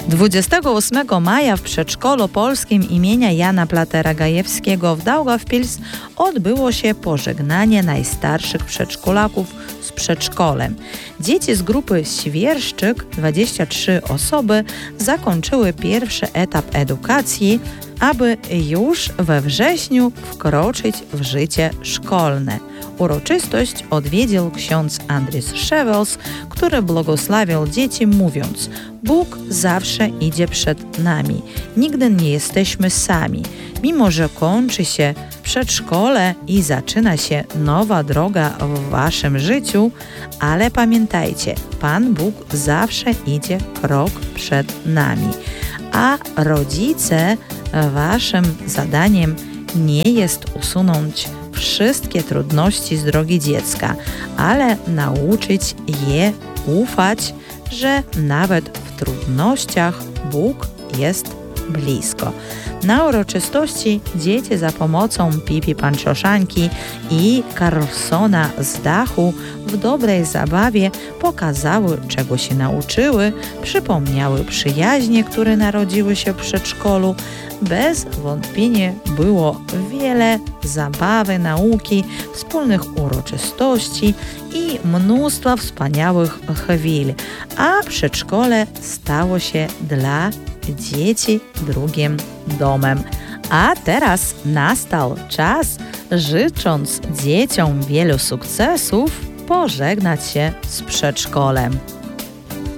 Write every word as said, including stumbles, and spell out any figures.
dwudziestego ósmego maja w przedszkolu polskim imienia Jana Platera-Gajewskiego w Daugavpils odbyło się pożegnanie najstarszych przedszkolaków z przedszkolem. Dzieci z grupy Świerszczyk, dwadzieścia trzy osoby, zakończyły pierwszy etap edukacji, aby już we wrześniu wkroczyć w życie szkolne. Uroczystość odwiedził ksiądz Andris Szewels, który błogosławił dzieci mówiąc: Bóg zawsze idzie przed nami, nigdy nie jesteśmy sami. Mimo że kończy się przedszkole i zaczyna się nowa droga w waszym życiu, ale pamiętajcie, Pan Bóg zawsze idzie krok przed nami. A rodzice, waszym zadaniem nie jest usunąć wszystkie trudności z drogi dziecka, ale nauczyć je ufać, że nawet w trudnościach Bóg jest blisko. Na uroczystości dzieci za pomocą Pipi Panczoszanki i Carlsona z dachu w dobrej zabawie pokazały, czego się nauczyły, przypomniały przyjaźnie, które narodziły się w przedszkolu. Bez wątpienia było wiele zabawy, nauki, wspólnych uroczystości i mnóstwo wspaniałych chwil, a przedszkole stało się dla dzieci drugim domem. A teraz nastał czas, życząc dzieciom wielu sukcesów, pożegnać się z przedszkolem.